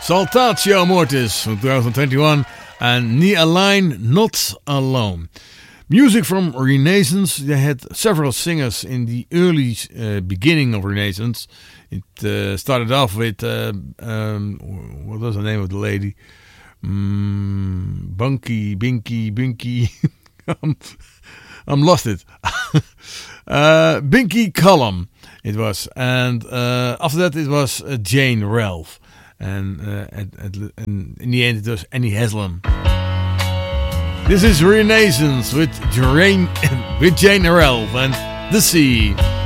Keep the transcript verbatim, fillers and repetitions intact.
Saltatio Mortis from twenty twenty-one and Ni Align Not Alone. Music from Renaissance. They had several singers in the early uh, beginning of Renaissance. It uh, started off with, uh, um, what was the name of the lady? Mm, Bunky, Binky, Binky. I'm, I'm lost it. uh, Binky Cullum it was. And uh, after that it was uh, Jane Ralph. And, uh, at, at, and in the end it was Annie Haslam. This is Renaissance with Jane, with Jane Ralph and The Sea.